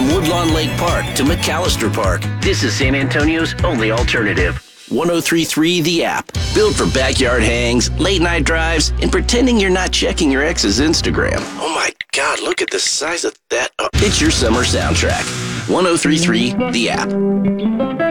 From Woodlawn Lake Park to McAllister Park, this is San Antonio's only alternative. 103.3 The App. Built for backyard hangs, late night drives, and pretending you're not checking your ex's Instagram. Oh my God, look at the size of that. It's your summer soundtrack. 103.3 The App.